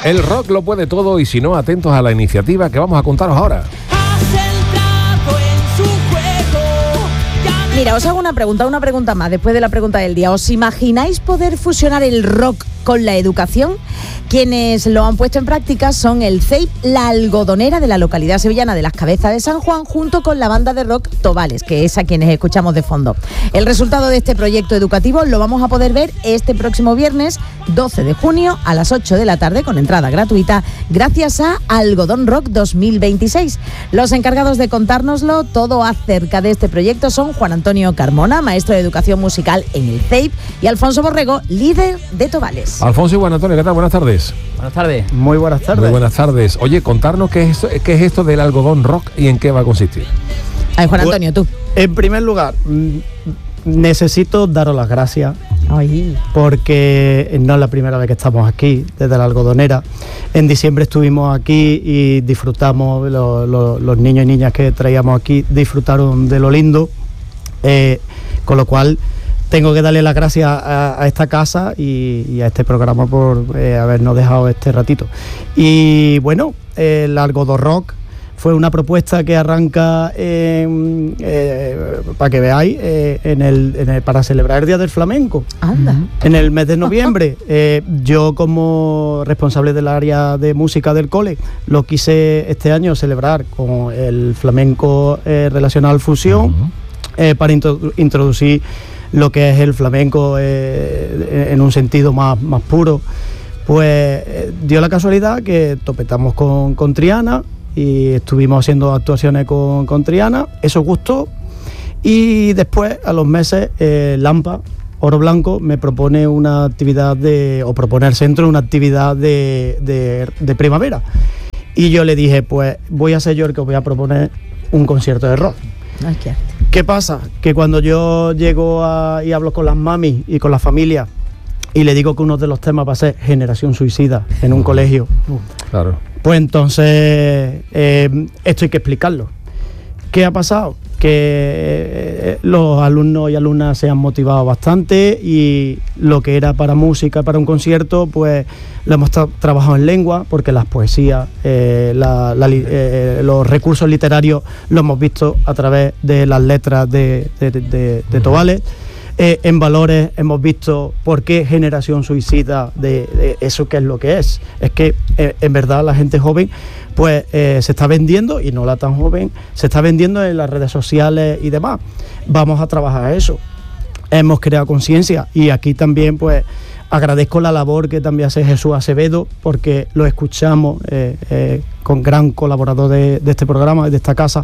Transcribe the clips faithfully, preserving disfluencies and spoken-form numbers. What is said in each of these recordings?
El rock lo puede todo y si no, atentos a la iniciativa que vamos a contaros ahora. Mira, os hago una pregunta, una pregunta más después de la pregunta del día. ¿Os imagináis poder fusionar el rock con la educación? Quienes lo han puesto en práctica son el C E I P La Algodonera de la localidad sevillana de Las Cabezas de San Juan, junto con la banda de rock Tobales, que es a quienes escuchamos de fondo. El resultado de este proyecto educativo lo vamos a poder ver este próximo viernes doce de junio a las ocho de la tarde con entrada gratuita gracias a Algodón Rock dos mil veintiséis. Los encargados de contárnoslo todo acerca de este proyecto son Juan Antonio Carmona, maestro de educación musical en el C E I P, y Alfonso Borrego, líder de Tobales. Alfonso y Juan Antonio, ¿qué tal? Buenas tardes. Buenas tardes. Muy buenas tardes. Muy buenas tardes. Oye, contarnos qué es, qué es esto del algodón rock y en qué va a consistir. Ay, Juan Antonio, tú. En primer lugar, necesito daros las gracias. Ay. Porque no es la primera vez que estamos aquí, desde la Algodonera. En diciembre estuvimos aquí y disfrutamos, lo, lo, los niños y niñas que traíamos aquí disfrutaron de lo lindo, eh, con lo cual tengo que darle las gracias a, a esta casa y, y a este programa por eh, habernos dejado este ratito. Y bueno, el Algodón Rock fue una propuesta que arranca, eh, eh, para que veáis, eh, en el, en el, para celebrar el Día del Flamenco. Anda. En el mes de noviembre. eh, yo, como responsable del área de música del cole, lo quise este año celebrar con el flamenco eh, relacionado al fusión, uh-huh. eh, para introdu- introducir lo que es el flamenco eh, en un sentido más, más puro. Pues eh, dio la casualidad que topetamos con, con Triana y estuvimos haciendo actuaciones con, con Triana, eso gustó, y después, a los meses, eh, Lampa, Oro Blanco, me propone una actividad de, o propone al centro una actividad de, de, de primavera, y yo le dije, pues voy a ser yo el que os voy a proponer un concierto de rock. Ay, qué arte. ¿Qué pasa? Que cuando yo llego a, y hablo con las mamis y con las familias y le digo que uno de los temas va a ser Generación Suicida en un colegio, Claro. pues entonces eh, esto hay que explicarlo. ¿Qué ha pasado? Que eh, los alumnos y alumnas se han motivado bastante y lo que era para música, para un concierto, pues lo hemos tra- trabajado en lengua, porque las poesías, eh, la, la, eh, los recursos literarios lo hemos visto a través de las letras de, de, de, de, de Tobales. Eh, en valores hemos visto por qué Generación Suicida, de, de eso que es lo que es. Es que eh, en verdad la gente joven pues eh, se está vendiendo, y no la tan joven, se está vendiendo en las redes sociales y demás. Vamos a trabajar eso. Hemos creado conciencia, y aquí también pues agradezco la labor que también hace Jesús Acevedo, porque lo escuchamos eh, eh, con gran colaborador de, de este programa, de esta casa,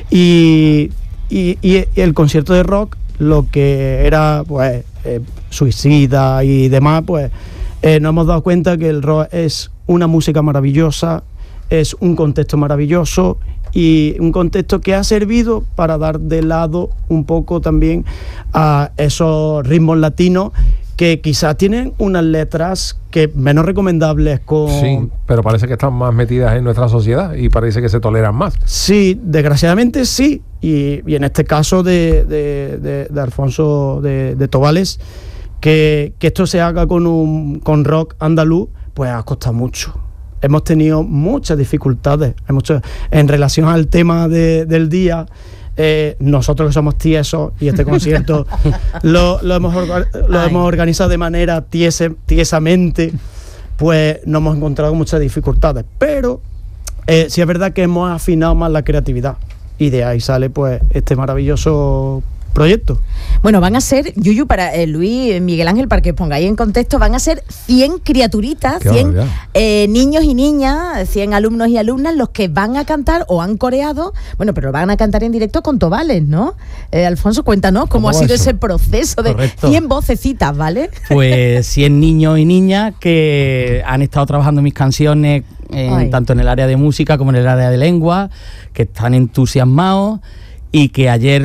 y, y, y el concierto de rock, lo que era pues eh, suicida y demás, pues eh, nos hemos dado cuenta que el rock es una música maravillosa, es un contexto maravilloso, y un contexto que ha servido para dar de lado un poco también a esos ritmos latinos que quizás tienen unas letras que menos recomendables con... Sí, pero parece que están más metidas en nuestra sociedad y parece que se toleran más. Sí, desgraciadamente sí, y, y en este caso de, de, de, de Alfonso de, de Tobales, que, que esto se haga con, un, con rock andaluz, pues ha costado mucho. Hemos tenido muchas dificultades mucho, en relación al tema de, del día. Eh, nosotros que somos tiesos, y este concierto lo, lo, hemos, lo hemos organizado de manera tiese, tiesamente, pues nos hemos encontrado muchas dificultades, pero eh, sí es verdad que hemos afinado más la creatividad, y de ahí sale pues este maravilloso proyecto. Bueno, van a ser, Yuyu, para eh, Luis, Miguel Ángel, para que os pongáis en contexto, van a ser cien criaturitas, Qué cien barbaridad. eh, niños y niñas, cien alumnos y alumnas, los que van a cantar o han coreado, bueno, pero van a cantar en directo con Tobales, ¿no? Eh, Alfonso, cuéntanos cómo, ¿Cómo ha va sido eso? ese proceso de Correcto. cien vocecitas, ¿vale? Pues cien niños y niñas que han estado trabajando mis canciones, en, tanto en el área de música como en el área de lengua, que están entusiasmados y que ayer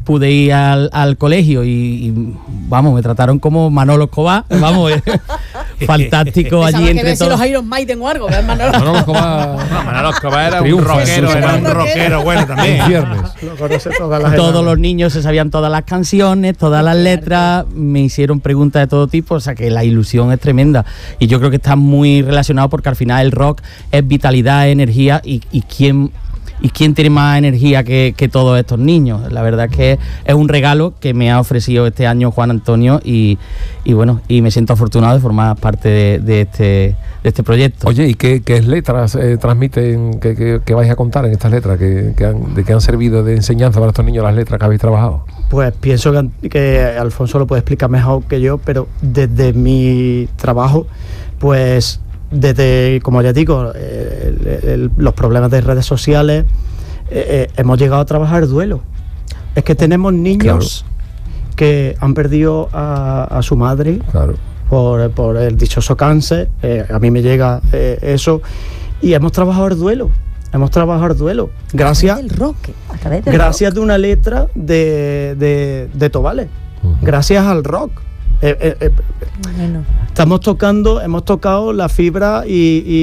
pude ir al, al colegio y, y, vamos, me trataron como Manolo Escobar, vamos, fantástico allí entre todos. los Iron Maiden o algo, ¿verdad, Manolo? Manolo Escobar, No, Manolo Escobar era un Triunfa, rockero, sí, era un sí. rockero bueno también. en viernes. Lo conoce todas las Todos edades. los niños se sabían todas las canciones, todas las letras, me hicieron preguntas de todo tipo, o sea que la ilusión es tremenda. Y yo creo que está muy relacionado porque al final el rock es vitalidad, energía y, y quién... ¿Y quién tiene más energía que, que todos estos niños? La verdad es que es un regalo que me ha ofrecido este año Juan Antonio y, y bueno, y me siento afortunado de formar parte de, de, este, de este proyecto. Oye, ¿y qué, qué letras eh, transmiten, qué, qué, qué vais a contar en estas letras? ¿Qué, qué han, ¿De qué han servido de enseñanza para estos niños las letras que habéis trabajado? Pues pienso que, que Alfonso lo puede explicar mejor que yo, pero desde mi trabajo, pues desde, como ya digo, el, el, los problemas de redes sociales, eh, eh, hemos llegado a trabajar el duelo. Es que tenemos niños claro. que han perdido a, a su madre claro. por, por el dichoso cáncer, eh, a mí me llega eh, eso, y hemos trabajado el duelo. Hemos trabajado el duelo. Gracias, del rock, a través del gracias rock. de una letra de, de, de Tobales. Uh-huh. Gracias al rock. Eh, eh, eh, Bueno. Estamos tocando, hemos tocado la fibra y,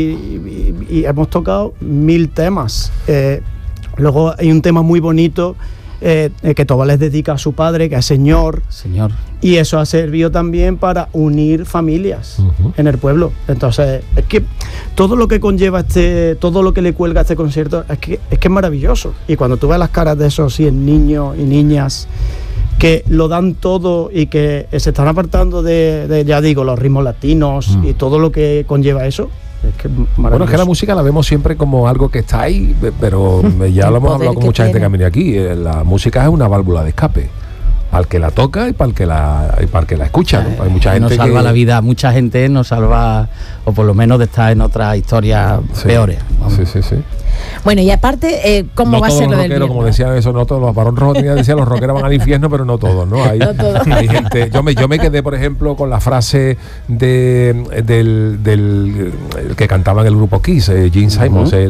y, y, y hemos tocado mil temas. Eh, luego hay un tema muy bonito eh, que Tobales dedica a su padre, que es Señor. Señor. Y eso ha servido también para unir familias Uh-huh. en el pueblo. Entonces, es que todo lo que conlleva este, todo lo que le cuelga a este concierto, es que es que es maravilloso. Y cuando tú ves las caras de esos cien niños y niñas que lo dan todo y que se están apartando de, de ya digo, los ritmos latinos Mm. y todo lo que conlleva eso, es que es maravilloso. Bueno, es que la música la vemos siempre como algo que está ahí, pero ya lo hemos poder hablado con que mucha gente que tiene. ha venido aquí. eh, La música es una válvula de escape. Para el que la toca y para el que la, y para el que la escucha, ¿no? Hay mucha gente nos salva que... la vida, mucha gente nos salva, o por lo menos de estar en otras historias Sí. peores. Vamos. Sí, sí, sí. Bueno, y aparte, eh, ¿cómo No va a todos ser los lo del rockeros, como viernes? decían eso, no todos los Barón Rojo tenía decía los rockeros van al infierno, pero no todos, ¿no? Hay, No todos. hay gente. Yo me, yo me quedé, por ejemplo, con la frase de del, del el que cantaba en el grupo Kiss, eh, Gene Simons, Uh-huh. el